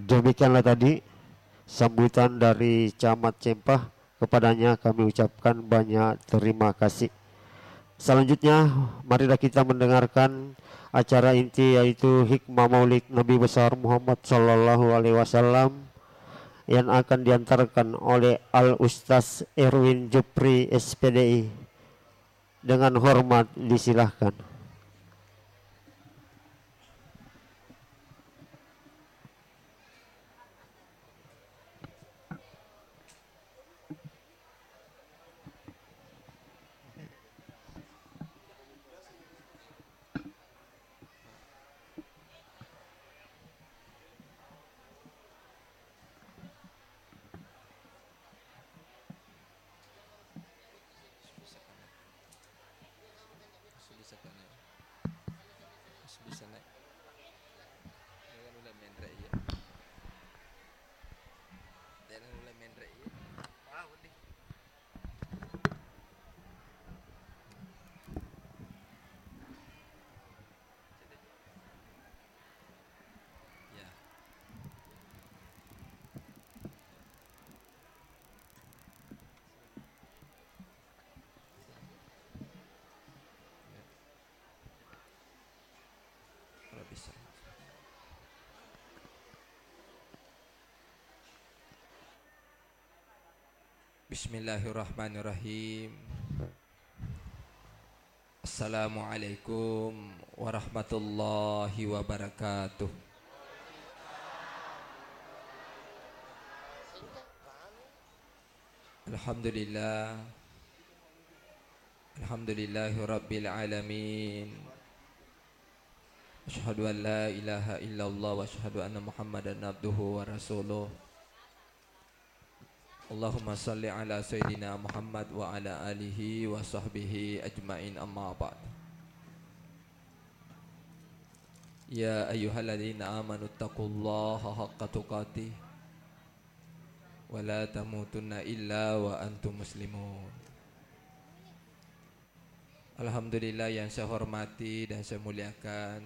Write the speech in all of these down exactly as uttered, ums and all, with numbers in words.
Demikianlah tadi sambutan dari Camat Cempah. Kepadanya kami ucapkan banyak terima kasih. Selanjutnya marilah kita mendengarkan acara inti, yaitu hikmah maulid Nabi besar Muhammad Sallallahu Alaihi Wasallam yang akan diantarkan oleh Al Ustaz Erwin Jupri S P D I. Dengan hormat disilahkan. Bismillahirrahmanirrahim. Assalamualaikum warahmatullahi wabarakatuh. Alhamdulillah, alhamdulillahi rabbil alamin. Asyhadu an la ilaha illallah wa asyhadu anna Muhammadan abduhu wa rasuluh. Allahumma salli ala Sayyidina Muhammad wa ala alihi wa sahbihi ajma'in, amma ba'd. Ya ayyuhalladzina amanu taqullaha haqqa tuqatih wa la tamutunna illa wa antum muslimun. Alhamdulillah, yang saya hormati dan saya muliakan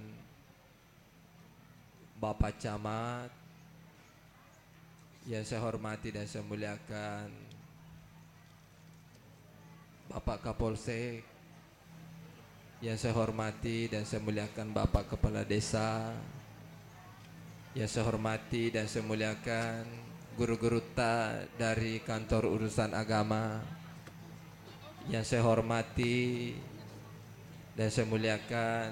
Bapak Camat, yang saya hormati dan saya muliakan Bapak Kapolsek, yang saya hormati dan saya muliakan Bapak Kepala Desa, yang saya hormati dan saya muliakan guru-guru ta dari kantor urusan agama, yang saya hormati dan saya muliakan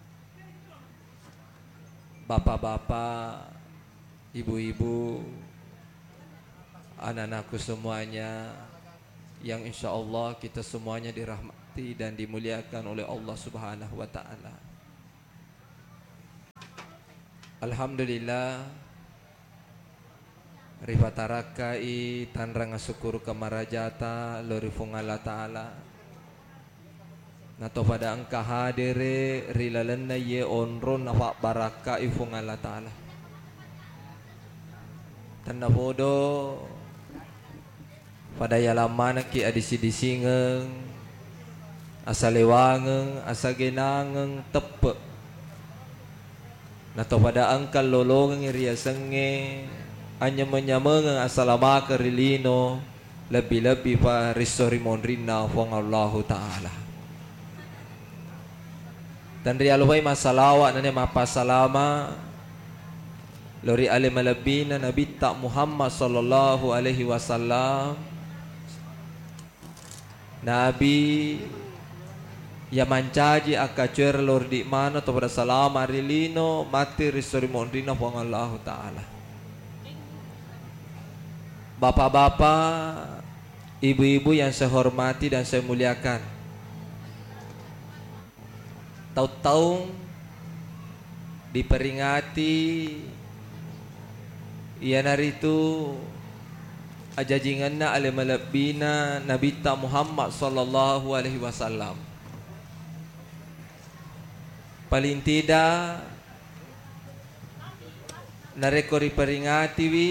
bapak-bapak, ibu-ibu, anak-anakku semuanya, yang insya Allah kita semuanya dirahmati dan dimuliakan oleh Allah Subhanahu wa ta'ala. Alhamdulillah, rifatarakai tanrang syukur kemarajata lori fungala ta'ala. Nato pada angka hadire rilalena ye onron nafak baraka ifungala ta'ala. Tanda bodoh pada yalamana ki adisi-disingeng asa lewangeng asa genangeng tepe nato pada angkal lolongeng ria senge anya menyamengeng asalama kerilino lebih-lebih pa risori monrina fong Allahu ta'ala. Dan rialuhai masalawa nane mapa salama lori alim alabina Nabi tak Muhammad sallallahu alaihi wasallam, Nabi ya mancaji akacer lor di mana to pada salam arilino mati risori mondrina pong Allah ta'ala. Bapak-bapak, ibu-ibu yang saya hormati dan saya muliakan, tahu-tahu diperingati ia naritu ajajinganna alimalabina Nabi ta Muhammad sallallahu alaihi wasallam. Paling tidak narekori peringati wi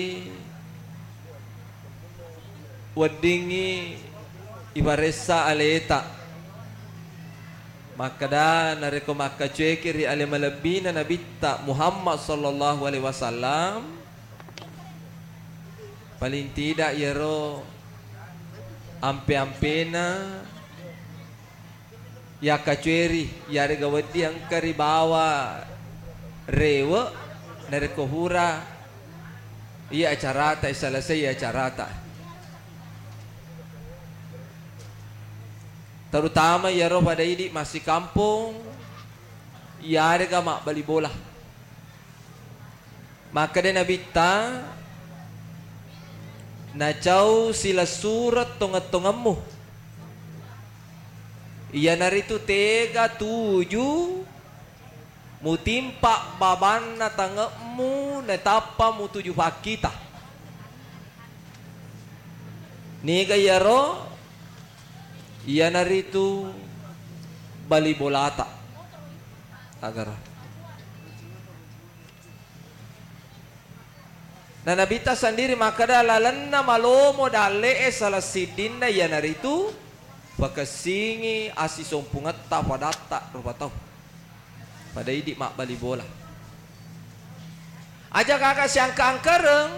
wadingi ibaresa aleta maka da nareko maka cekiri alimalabina Nabi ta Muhammad sallallahu alaihi wasallam paling tidak yero ampe-ampena ya kacueri ya regawati ang karibawa rewa narekohura iya acarata isalase iya acarata terutama yaro pada ini masih kampung ya rega mak bali bola maka dia nabita na jauh sila surat tongat-tongamu iya naritu tega tujuh mutimpa baban na tangemu na tapa mu tujuh pakita niga yaro iya naritu bali bolata agar na nabita sendiri maka dalalan na malomo dale e salah sidin na iya naritu pakasingi asisompungat ta padata rupa tau pada idik mak bali bola aja kakak siang keangkereng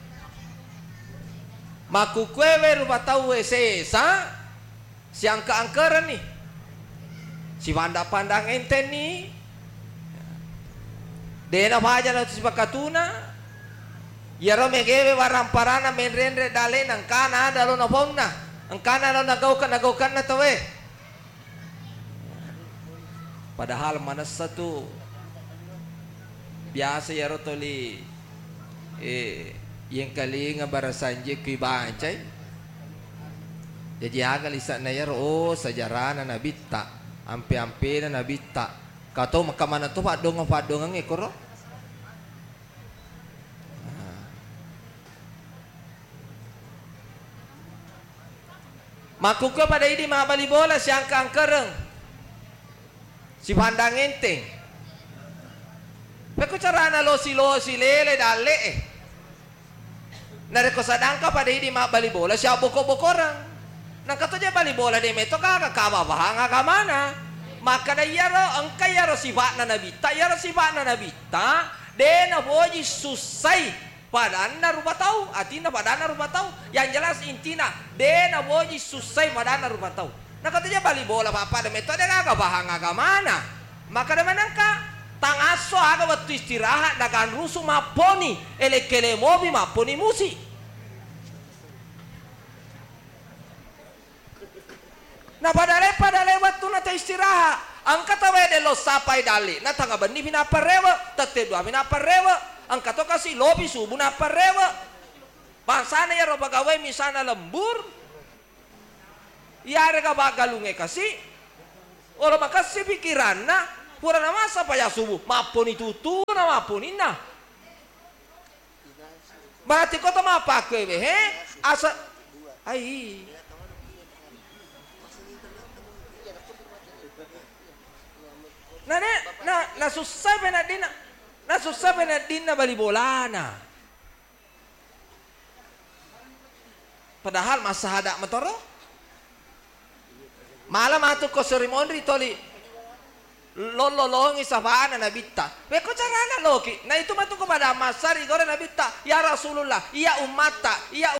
maku kwewe rupa tau we sesa siang keangkeren nih si panda pandang ente nih dena paja na si pakatuna yaro megewe waramparana menrendre dale nang kana dalo na ponna ang kana lo nagaukan nagaukan na tawe padahal manas satu biasa yaro toli eh yang kali ngabarasanje kui bancay jadi agal isa na yaro oh sajarana nabita ampe-ampe na nabita kato makamana to padong padong ang ekoro makuka pada ini mabali bola siang keangkereng si pandang enteng peko carana losi losi lele dale eh nareko sadangka pada ini mabali bola siya boko bokorang nang katonya bali bola de meto kaga kawa bahanga kamana maka da yaro angka yaro sifat na nabita yaro sifat na nabita dena boji susai padana rupa tahu atina padana rupa tahu yang jelas intina dena boji susai padana rupa tahu nah katanya bali bola papa de metode aga bahang aga mana maka de manangka tangaso aga waktu istirahat dagan rusu maponi elekele mobi maponi musi nah pada le pada lewat tu nata istirahat angka tawe de lo sapai dali na tanga bani bina parewa tate dua bina parewa angka to kasih lobi subuh na parewa bangsana ya roba gawe misana lembur ya rega bagalunge kasih ora makasih pikiran na pura nama apa ya subuh mapun itu tu na mapun ina berarti kau to apa kue he asa ai nah nah nah susah benar dina nah susah benar dina bali bolana padahal masa hadak metoro malam atu ko seremoni toli lololongi safana nabita we ko carana loki nah itu matu kepada masari gore nabita ya Rasulullah ya ummata ya